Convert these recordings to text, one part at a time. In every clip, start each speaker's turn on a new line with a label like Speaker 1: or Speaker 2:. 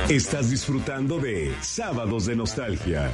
Speaker 1: Estás disfrutando de Sábados de Nostalgia.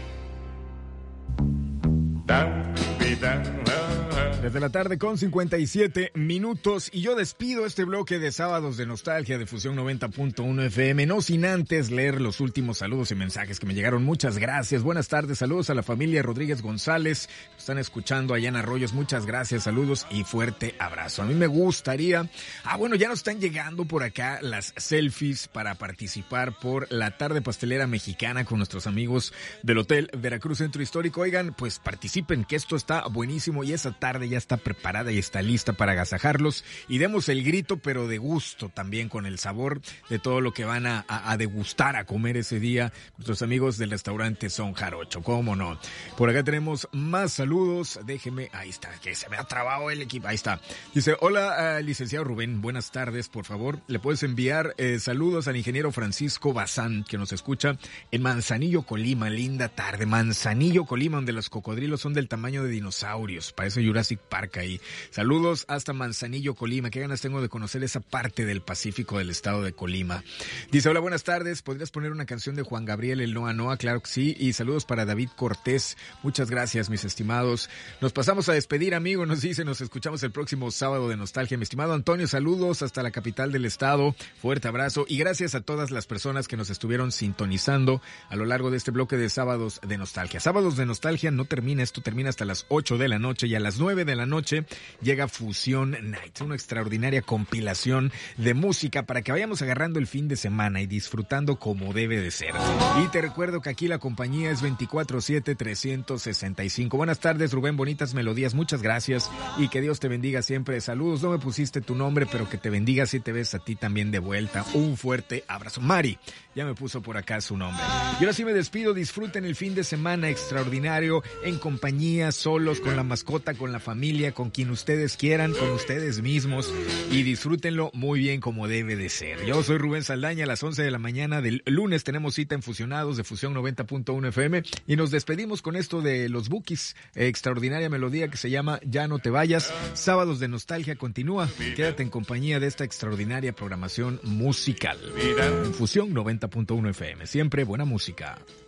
Speaker 2: Desde la tarde con 57 minutos y yo despido este bloque de Sábados de Nostalgia de Fusión 90.1 FM, no sin antes leer los últimos saludos y mensajes que me llegaron. Muchas gracias, buenas tardes, saludos a la familia Rodríguez González, están escuchando allá en Arroyos, muchas gracias, saludos y fuerte abrazo. A mí me gustaría, bueno, ya nos están llegando por acá las selfies para participar por la tarde pastelera mexicana con nuestros amigos del Hotel Veracruz Centro Histórico. Oigan, pues participen, que esto está buenísimo y esa tarde ya está preparada y está lista para agasajarlos y demos el grito, pero de gusto también, con el sabor de todo lo que van a degustar, a comer ese día nuestros amigos del restaurante Son Jarocho, cómo no. Por acá tenemos más saludos, déjeme, ahí está, que se me ha trabado el equipo, ahí está. Dice, hola licenciado Rubén, buenas tardes, por favor, le puedes enviar saludos al ingeniero Francisco Bazán, que nos escucha en Manzanillo, Colima. Linda tarde, Manzanillo, Colima, donde los cocodrilos son del tamaño de dinosaurios, parece Jurassic Park ahí. Saludos hasta Manzanillo, Colima. Qué ganas tengo de conocer esa parte del Pacífico del estado de Colima. Dice, hola, buenas tardes. ¿Podrías poner una canción de Juan Gabriel, el Noa Noa? Claro que sí. Y saludos para David Cortés. Muchas gracias, mis estimados. Nos pasamos a despedir, amigo. Nos dice, nos escuchamos el próximo sábado de Nostalgia. Mi estimado Antonio, saludos hasta la capital del estado. Fuerte abrazo. Y gracias a todas las personas que nos estuvieron sintonizando a lo largo de este bloque de Sábados de Nostalgia. Sábados de Nostalgia no termina. Esto termina hasta las 8 de la noche y a las 9 de la noche llega Fusión Nights, una extraordinaria compilación de música para que vayamos agarrando el fin de semana y disfrutando como debe de ser. Y te recuerdo que aquí la compañía es 24/7-365. Buenas tardes, Rubén, bonitas melodías, muchas gracias y que Dios te bendiga siempre. Saludos, no me pusiste tu nombre, pero que te bendiga si te ves a ti también de vuelta. Un fuerte abrazo. Mari, ya me puso por acá su nombre. Y ahora sí me despido, disfruten el fin de semana extraordinario en compañía, solos, con la mascota, con la familia, con quien ustedes quieran, con ustedes mismos y disfrútenlo muy bien como debe de ser. Yo soy Rubén Saldaña, a las 11 de la mañana del lunes tenemos cita en Fusionados de Fusión 90.1 FM y nos despedimos con esto de los Bukis, extraordinaria melodía que se llama Ya no te vayas. Sábados de Nostalgia continúa, quédate en compañía de esta extraordinaria programación musical en Fusión 90.1 FM, siempre buena música.